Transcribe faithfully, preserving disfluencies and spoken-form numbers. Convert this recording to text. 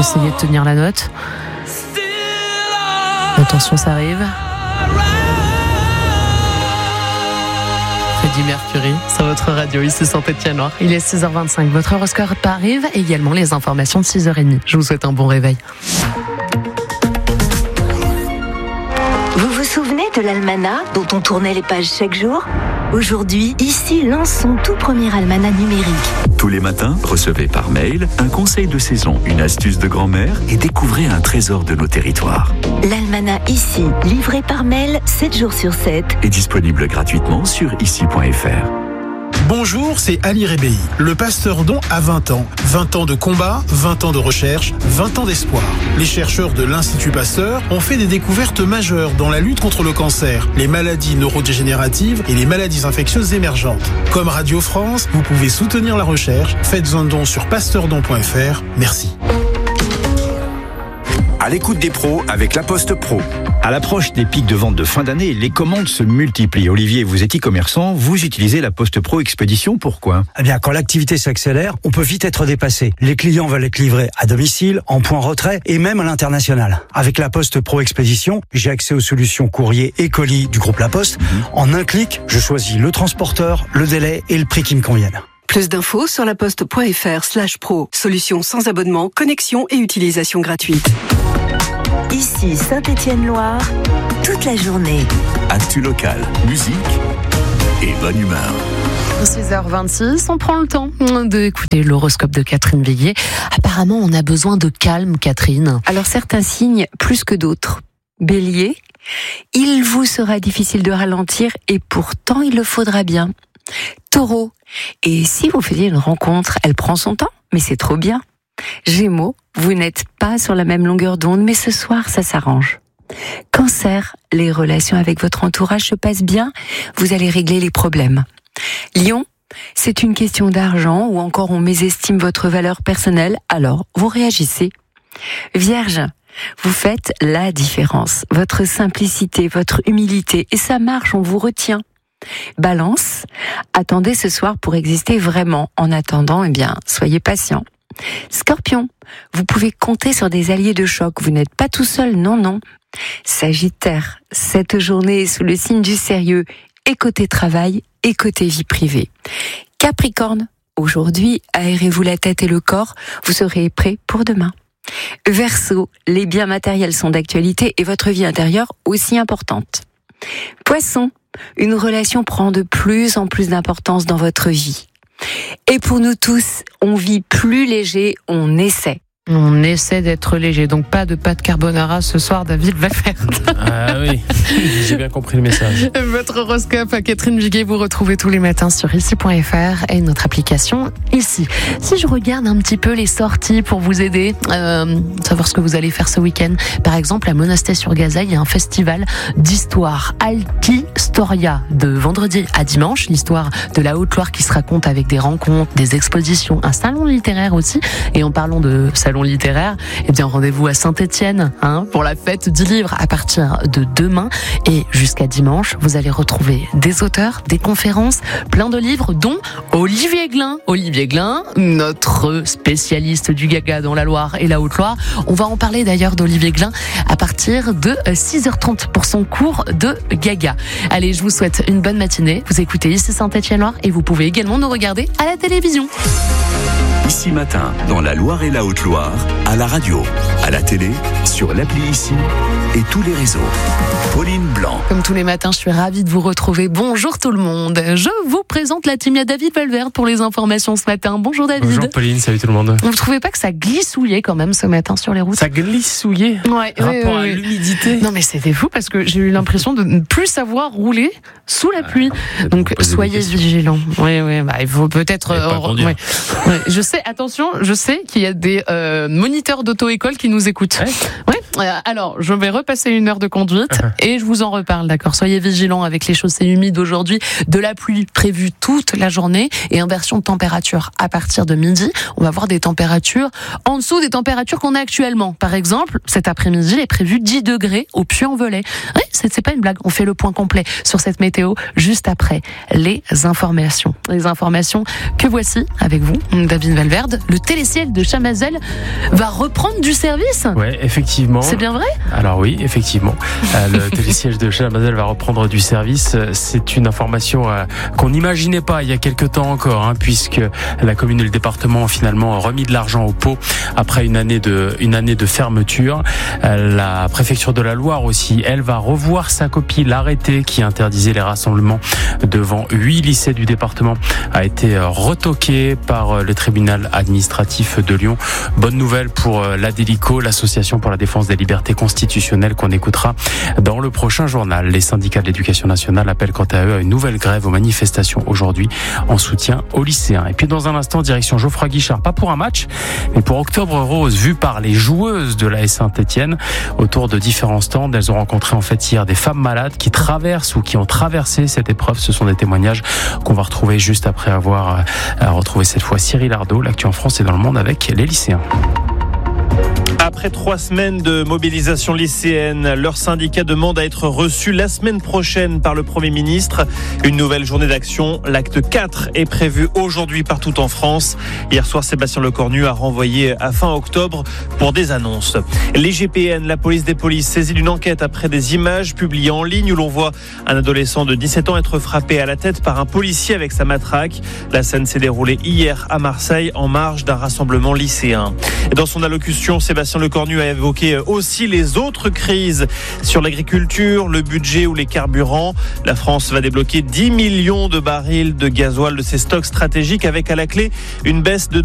Essayez de tenir la note. Attention, ça arrive. Freddie Mercury sur votre radio, ici Saint-Étienne-Loire. Il est six heures vingt-cinq. Votre horoscope arrive et également les informations de six heures trente. Je vous souhaite un bon réveil. Vous vous souvenez de l'almanach dont on tournait les pages chaque jour ? Aujourd'hui, ici lance son tout premier almanach numérique. Tous les matins, recevez par mail un conseil de saison, une astuce de grand-mère et découvrez un trésor de nos territoires. L'almanach ici, livré par mail sept jours sur sept. Est disponible gratuitement sur ici point f r. Bonjour, c'est Ali Rebéi. Le Pasteur Don a vingt ans. vingt ans de combat, vingt ans de recherche, vingt ans d'espoir. Les chercheurs de l'Institut Pasteur ont fait des découvertes majeures dans la lutte contre le cancer, les maladies neurodégénératives et les maladies infectieuses émergentes. Comme Radio France, vous pouvez soutenir la recherche. Faites un don sur pasteurdon point f r. Merci. À l'écoute des pros avec La Poste Pro. À l'approche des pics de vente de fin d'année, les commandes se multiplient. Olivier, vous êtes e-commerçant, vous utilisez La Poste Pro Expédition, pourquoi ? Eh bien, quand l'activité s'accélère, on peut vite être dépassé. Les clients veulent être livrés à domicile, en point retrait et même à l'international. Avec La Poste Pro Expédition, j'ai accès aux solutions courrier et colis du groupe La Poste. Mmh. En un clic, je choisis le transporteur, le délai et le prix qui me conviennent. Plus d'infos sur laposte.fr slash pro. Solution sans abonnement, connexion et utilisation gratuite. Ici Saint-Étienne-Loire, toute la journée. Actu local, musique et bonne humeur. six heures vingt-six, on prend le temps d'écouter l'horoscope de Catherine Viguier. Apparemment, on a besoin de calme, Catherine. Alors, certains signes plus que d'autres. Bélier, il vous sera difficile de ralentir et pourtant il le faudra bien. Taureau, et si vous faisiez une rencontre, elle prend son temps, mais c'est trop bien. Gémeaux, vous n'êtes pas sur la même longueur d'onde, mais ce soir, ça s'arrange. Cancer, les relations avec votre entourage se passent bien, vous allez régler les problèmes. Lion, c'est une question d'argent ou encore on mésestime votre valeur personnelle, alors vous réagissez. Vierge, vous faites la différence. Votre simplicité, votre humilité, et ça marche, on vous retient. Balance, attendez ce soir pour exister vraiment. En attendant, eh bien, soyez patient. Scorpion, vous pouvez compter sur des alliés de choc. Vous n'êtes pas tout seul, non, non. Sagittaire, cette journée est sous le signe du sérieux, et côté travail, et côté vie privée. Capricorne, aujourd'hui, aérez-vous la tête et le corps, vous serez prêt pour demain. Verseau, les biens matériels sont d'actualité et votre vie intérieure aussi importante. Poisson, une relation prend de plus en plus d'importance dans votre vie. Et pour nous tous, on vit plus léger, on essaie. On essaie d'être léger, donc pas de pâte carbonara ce soir, David va faire. Ah oui, j'ai bien compris le message. Votre horoscope à Catherine Viguier, vous retrouvez tous les matins sur ici point f r et notre application ici. Si je regarde un petit peu les sorties pour vous aider, euh, savoir ce que vous allez faire ce week-end, par exemple à Monastet-sur-Gazeille, il y a un festival d'histoire Altistoria de vendredi à dimanche, l'histoire de la Haute-Loire qui se raconte avec des rencontres, des expositions, un salon littéraire aussi. Et en parlant de salon littéraire, eh bien rendez-vous à Saint-Étienne hein, pour la fête du livre à partir de demain et jusqu'à dimanche. Vous allez retrouver des auteurs, des conférences, plein de livres, dont Olivier Glin. Olivier Glin, notre spécialiste du Gaga dans la Loire et la Haute-Loire. On va en parler d'ailleurs d'Olivier Glin à partir de six heures trente pour son cours de Gaga. Allez, je vous souhaite une bonne matinée. Vous écoutez ici Saint-Étienne-Loire et vous pouvez également nous regarder à la télévision. Ici Matin, dans la Loire et la Haute-Loire, à la radio, à la télé, sur l'appli Ici et tous les réseaux. Pauline Blanc. Comme tous les matins, je suis ravie de vous retrouver. Bonjour tout le monde. Je vous présente la team. Il y a David Valverde pour les informations ce matin. Bonjour David. Bonjour Pauline, salut tout le monde. Vous ne trouvez pas que ça glissouillait quand même ce matin sur les routes ? Ça glissouillait ? Ouais. Rapport ouais, ouais, à ouais. l'humidité ? Non mais c'était fou parce que j'ai eu l'impression de ne plus savoir rouler sous la pluie. Ah, donc soyez vigilants. Oui, oui. Bah, il faut peut-être. Euh, ouais. Ouais. Je sais. Attention, je sais qu'il y a des euh, moniteurs d'auto-école qui nous écoutent. Ouais. Ouais. Alors, je vais repasser une heure de conduite uh-huh. et je vous en reparle, d'accord ? Soyez vigilants avec les chaussées humides aujourd'hui, de la pluie prévue toute la journée et inversion de température à partir de midi. On va voir des températures en dessous des températures qu'on a actuellement. Par exemple, cet après-midi, il est prévu dix degrés au Puy-en-Velay. Oui, c'est c'est, c'est pas une blague. On fait le point complet sur cette météo juste après les informations. Les informations que voici avec vous, David Valverde. Le télésiège de Chamazel va reprendre du service. Ouais, effectivement. C'est bien vrai ? Alors oui, effectivement. Euh, le télésiège de Chamazel va reprendre du service. C'est une information euh, qu'on n'imaginait pas il y a quelques temps encore, hein, puisque la commune et le département ont finalement remis de l'argent au pot après une année de, une année de fermeture. Euh, la préfecture de la Loire aussi, elle va revoir sa copie. L'arrêté qui interdisait les rassemblements devant huit lycées du département a été retoqué par le tribunal administratif de Lyon. Bonne nouvelle pour l'Adélico, l'association pour la défense des libertés constitutionnelles, qu'on écoutera dans le prochain journal. Les syndicats de l'éducation nationale appellent quant à eux à une nouvelle grève aux manifestations aujourd'hui en soutien aux lycéens. Et puis dans un instant, direction Geoffroy Guichard, pas pour un match, mais pour Octobre Rose, vu par les joueuses de l'A S Saint-Étienne. Autour de différents stands, elles ont rencontré en fait hier des femmes malades qui traversent ou qui ont traversé cette épreuve. Ce sont des témoignages qu'on va retrouver juste après avoir retrouvé cette fois Cyril Ardo. L'actu en France et dans le monde avec les lycéens. Après trois semaines de mobilisation lycéenne, leur syndicat demande à être reçu la semaine prochaine par le Premier ministre. Une nouvelle journée d'action, l'acte quatre, est prévu aujourd'hui partout en France. Hier soir, Sébastien Lecornu a renvoyé à fin octobre pour des annonces. Les G P N, la police des polices, saisit d'une enquête après des images publiées en ligne où l'on voit un adolescent de dix-sept ans être frappé à la tête par un policier avec sa matraque. La scène s'est déroulée hier à Marseille en marge d'un rassemblement lycéen. Dans son allocution, Sébastien Lecornu a évoqué aussi les autres crises sur l'agriculture, le budget ou les carburants. La France va débloquer dix millions de barils de gasoil de ses stocks stratégiques avec à la clé une baisse de